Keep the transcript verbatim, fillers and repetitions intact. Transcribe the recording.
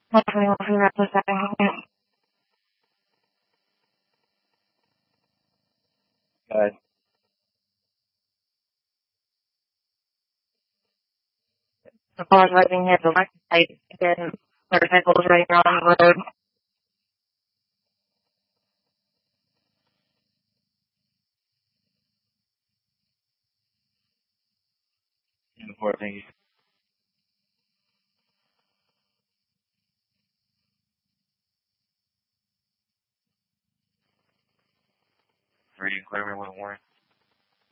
Hopefully we'll see that this second. Good. Apologizing here, the left side again, motorcycles running around the road. Before, thank you. Reading clear, one warrant.